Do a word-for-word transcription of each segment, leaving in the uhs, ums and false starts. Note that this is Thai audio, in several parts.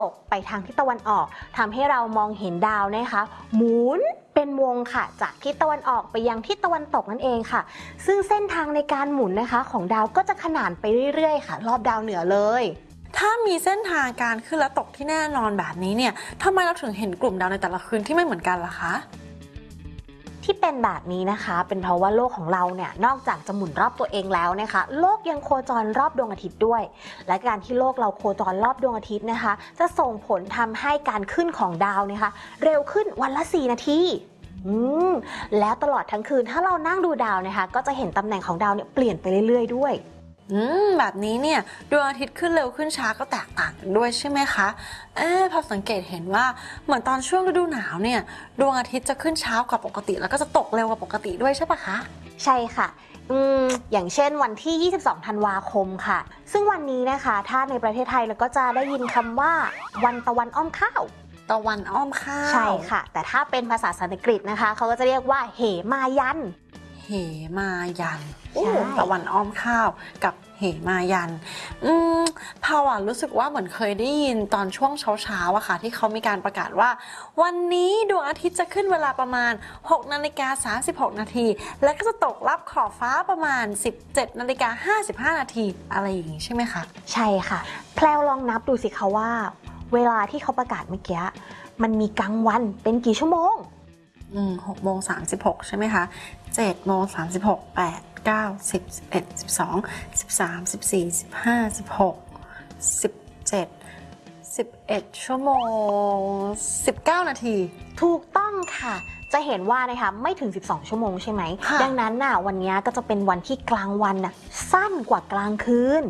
ตกไปทางทิศตะวันออกทำให้เรามองเห็นดาวนะคะหมุนเป็นวงค่ะจากทิศตะวันออกไปยังทิศตะวันตกนั่นเองค่ะซึ่งเส้นทางในการหมุนนะคะของดาวก็จะขนานไปเรื่อยๆค่ะรอบดาวเหนือเลยถ้ามีเส้นทางการขึ้นและตกที่แน่นอนแบบนี้เนี่ยทำไมเราถึงเห็นกลุ่มดาวในแต่ละคืนที่ไม่เหมือนกันล่ะคะที่เป็นแบบนี้นะคะเป็นเพราะว่าโลกของเราเนี่ยนอกจากจะหมุนรอบตัวเองแล้วนะคะโลกยังโคจรรอบดวงอาทิตย์ด้วยและการที่โลกเราโคจรรอบดวงอาทิตย์นะคะจะส่งผลทำให้การขึ้นของดาวนะคะเร็วขึ้นวันละสี่นาทีอืมแล้วตลอดทั้งคืนถ้าเรานั่งดูดาวนะคะก็จะเห็นตำแหน่งของดาวเนี่ยเปลี่ยนไปเรื่อยๆด้วยอืมแบบนี้เนี่ยดวงอาทิตย์ขึ้นเร็วขึ้นช้าก็แตกต่างกันด้วยใช่ไหมคะเอ๊ะพอสังเกตเห็นว่าเหมือนตอนช่วงฤดูหนาวเนี่ยดวงอาทิตย์จะขึ้นช้ากว่าปกติแล้วก็จะตกเร็วกว่าปกติด้วยใช่ปะคะใช่ค่ะอืมอย่างเช่นวันที่ยี่สิบสองธันวาคมค่ะซึ่งวันนี้นะคะถ้าในประเทศไทยเราก็จะได้ยินคำว่าวันตะวันอ้อมข้าวตะวันอ้อมข้าวใช่ค่ะแต่ถ้าเป็นภาษาสันสกฤตนะคะเขาก็จะเรียกว่าเหมายันเหมายันตะวันอ้อมข้าวกับเหมายันอืมพาวอ่ะรู้สึกว่าเหมือนเคยได้ยินตอนช่วงเช้าๆอะค่ะที่เขามีการประกาศว่าวันนี้ดวงอาทิตย์จะขึ้นเวลาประมาณหกนาฬิกาสามสิบหกนาทีและก็จะตกลับขอบฟ้าประมาณสิบเจ็ดนาฬิกาห้าสิบห้านาทีอะไรอย่างงี้ใช่ไหมคะใช่ค่ะแพลวลองนับดูสิคะว่าเวลาที่เขาประกาศเมื่อกี้มันมีกลางวันเป็นกี่ชั่วโมงอืมหกโมงสามสิบหกใช่ไหมคะเจ็ดโมงสามสิบหกแปดเก้าสิบสิบเอ็ดสิบสองสิบสามสิบสี่สิบห้าสิบหกสิบเจ็ดสิบเอ็ดชั่วโมงสิบเก้านาทีถูกต้องค่ะจะเห็นว่านะคะไม่ถึงสิบสองชั่วโมงใช่ไหมดังนั้นน่ะวันนี้ก็จะเป็นวันที่กลางวันน่ะสั้นกว่ากลางคืน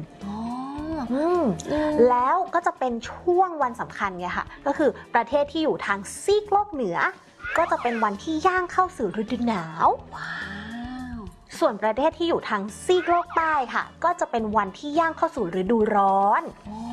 แล้วก็จะเป็นช่วงวันสำคัญไงค่ะก็คือประเทศที่อยู่ทางซีกโลกเหนือก็จะเป็นวันที่ย่างเข้าสู่ฤดูหนาวว้าวส่วนประเทศที่อยู่ทางซีกโลกใต้ค่ะก็จะเป็นวันที่ย่างเข้าสู่ฤดูร้อน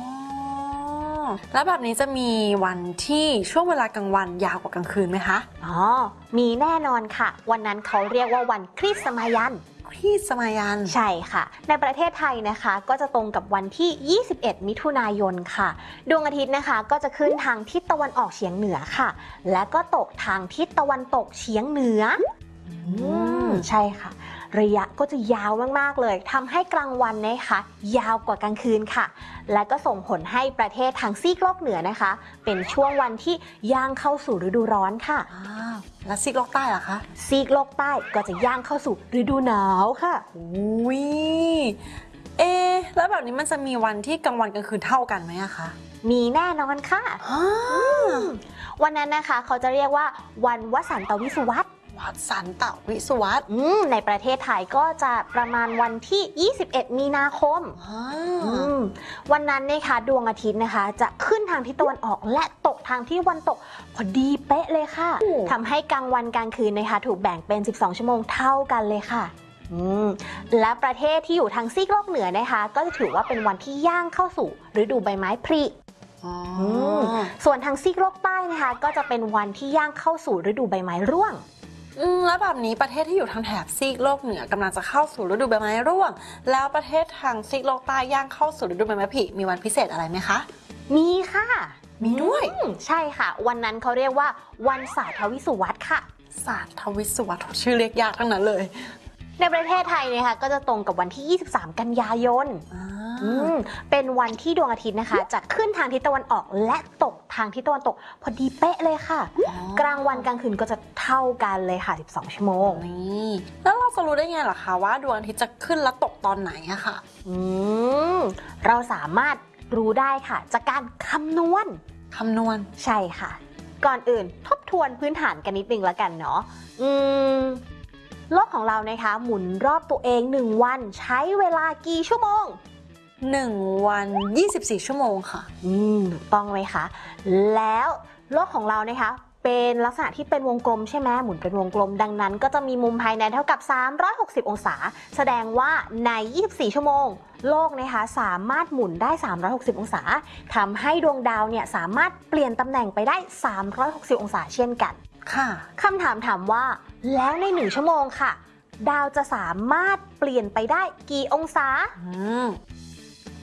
แล้วแบบนี้จะมีวันที่ช่วงเวลากลางวันยาวกว่ากลางคืนไหมคะอ๋อมีแน่นอนค่ะวันนั้นเขาเรียกว่าวันคริสต์มายันคริสต์มายันใช่ค่ะในประเทศไทยนะคะก็จะตรงกับวันที่ยี่สิบเอ็ดมิถุนายนค่ะดวงอาทิตย์นะคะก็จะขึ้นทางทิศตะวันออกเฉียงเหนือค่ะและก็ตกทางทิศตะวันตกเฉียงเหนืออืมใช่ค่ะระยะก็จะยาวมากๆเลยทำให้กลางวันนะคะยาวกว่ากลางคืนค่ะและก็ส่งผลให้ประเทศทางซีกโลกเหนือนะคะเป็นช่วงวันที่ย่างเข้าสู่ฤดูร้อนค่ะแล้วซีกโลกใต้ล่ะคะซีกโลกใต้ก็จะย่างเข้าสู่ฤดูหนาวค่ะอุ้ยเอ๊ะแล้วแบบนี้มันจะมีวันที่กลางวันกลางคืนเท่ากันไหมอะคะมีแน่นอนค่ะวันนั้นนะคะเขาจะเรียกว่าวันวสันตวิสุวัตวัสันตวิสุวัตในประเทศไทยก็จะประมาณวันที่ยี่สิบเอ็ดมีนาคมวันนั้นนะคะดวงอาทิตย์นะคะจะขึ้นทางทิศตะวันออกและตกทางที่ตะวันตกพอดีเป๊ะเลยค่ะทำให้กลางวันกลางคืนนะคะถูกแบ่งเป็นสิบสองชั่วโมงเท่ากันเลยค่ะและประเทศที่อยู่ทางซีกโลกเหนือนะคะก็จะถือว่าเป็นวันที่ย่างเข้าสู่ฤดูใบไม้ผลิส่วนทางซีกโลกใต้นะคะก็จะเป็นวันที่ย่างเข้าสู่ฤดูใบไม้ร่วงแล้วแบบนี้ประเทศที่อยู่ทางแถบซีกโลกเหนือกำลังจะเข้าสู่ฤดูใบไม้ร่วงแล้วประเทศทางซีกโลกใต้ย่างเข้าสู่ฤดูใบไม้ผลิมีวันพิเศษอะไรไหมคะมีค่ะมีด้วยใช่ค่ะวันนั้นเขาเรียกว่าวันศาสตวิสุวัตค่ะศาสตวิสุวัตชื่อเรียกยากทั้งนั้นเลยในประเทศไทยเนี่ยค่ะก็จะตรงกับวันที่ยี่สิบสามกันยายนเป็นวันที่ดวงอาทิตย์นะคะจะขึ้นทางทิศตะวันออกและตกทางทิศตะวันตกพอดีเป๊ะเลยค่ะกลางวันกลางคืนก็จะเท่ากันเลยค่ะสิบสองชั่วโมงนี่แล้วเราจะรู้ได้ไงล่ะคะว่าดวงอาทิตย์จะขึ้นและตกตอนไหนอะค่ะอืมเราสามารถรู้ได้ค่ะจากการคำนวณคำนวณใช่ค่ะก่อนอื่นทบทวนพื้นฐานกันนิดนึงแล้วกันเนาะอืมโลกของเรานะคะหมุนรอบตัวเองหนึ่งวันใช้เวลากี่ชั่วโมงหนึ่งวันยี่สิบสี่ชั่วโมงค่ะอืมถูกต้องไหมคะแล้วโลกของเรานะคะเป็นลักษณะที่เป็นวงกลมใช่ไหมหมุนเป็นวงกลมดังนั้นก็จะมีมุมภายในเท่ากับสามร้อยหกสิบองศาแสดงว่าในยี่สิบสี่ชั่วโมงโลกนะคะสามารถหมุนได้สามร้อยหกสิบองศาทำให้ดวงดาวเนี่ยสามารถเปลี่ยนตำแหน่งไปได้สามร้อยหกสิบองศาเช่นกันค่ะคำถามถามว่าแล้วในหนึ่งชั่วโมงค่ะดาวจะสามารถเปลี่ยนไปได้กี่องศา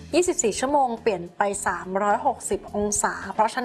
ยี่สิบสี่ ชั่วโมงเปลี่ยนไป สามร้อยหกสิบ องศาเพราะฉะนั้น